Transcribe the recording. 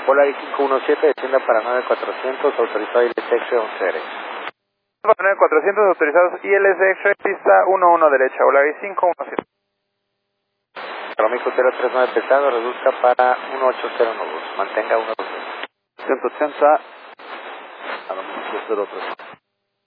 Polaris 517, descienda para 9400, autorizado ILS 11R. Para 9400 autorizados ILS X-Ray, pista 11 derecha, Polaris 517. Romico 039 pesado, reduzca para 180 nudos, mantenga 120. 180 a 03.